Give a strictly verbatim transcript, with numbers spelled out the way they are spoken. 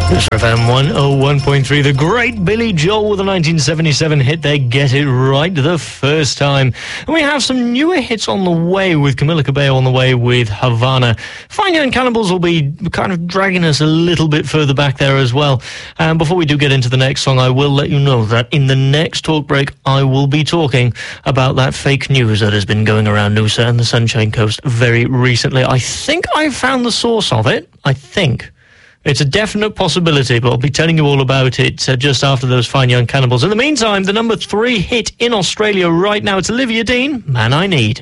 F M one oh one point three, the great Billy Joel with a nineteen seventy-seven hit there, Get It Right the First Time. And we have some newer hits on the way with Camila Cabello on the way with Havana. Fine Young Cannibals will be kind of dragging us a little bit further back there as well. And before we do get into the next song, I will let you know that in the next talk break, I will be talking about that fake news that has been going around Noosa and the Sunshine Coast very recently. I think I found the source of it. I think. It's a definite possibility, but I'll be telling you all about it uh, just after those Fine Young Cannibals. In the meantime, the number three hit in Australia right now, it's Olivia Dean, Man I Need.